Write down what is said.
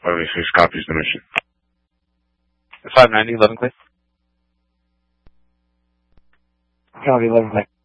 586 copies the mission. 590, 11 clear. Copy, 11 clear.